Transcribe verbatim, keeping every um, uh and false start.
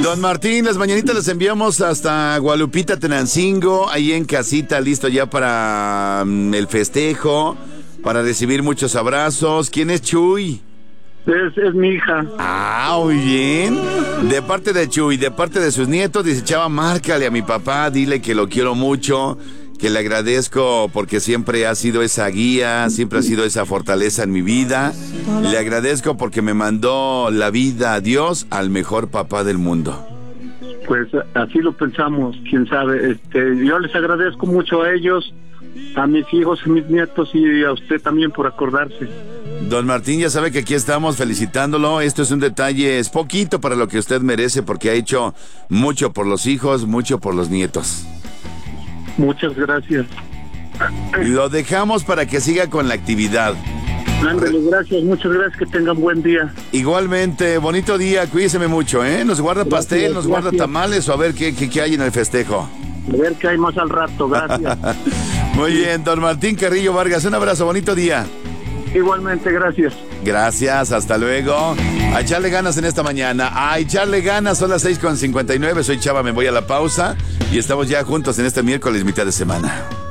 Don Martín, las mañanitas las enviamos hasta Guadalupita, Tenancingo, ahí en casita, listo ya para um, el festejo, para recibir muchos abrazos. ¿Quién es Chuy? Es, es mi hija. Ah, muy bien. De parte de Chuy, de parte de sus nietos, dice: Chava, márcale a mi papá, dile que lo quiero mucho, que le agradezco porque siempre ha sido esa guía, siempre ha sido esa fortaleza en mi vida. Le agradezco porque me mandó la vida a Dios, al mejor papá del mundo. Pues así lo pensamos, quién sabe. Este, yo les agradezco mucho a ellos, a mis hijos y mis nietos, y a usted también por acordarse. Don Martín, ya sabe que aquí estamos felicitándolo. Esto es un detalle, es poquito para lo que usted merece, porque ha hecho mucho por los hijos, mucho por los nietos. Muchas gracias. Lo dejamos para que siga con la actividad. Ándale, gracias, muchas gracias, que tengan buen día. Igualmente, bonito día, cuídese mucho, ¿eh? Nos guarda pastel, Gracias, nos guarda gracias. tamales, o a ver qué, qué, qué hay en el festejo. A ver qué hay más al rato, gracias. Muy bien, don Martín Carrillo Vargas, un abrazo, bonito día. Igualmente, gracias. Gracias, hasta luego. A echarle ganas en esta mañana. A echarle ganas, son las seis con cincuenta y nueve. Soy Chava, me voy a la pausa y estamos ya juntos en este miércoles, mitad de semana.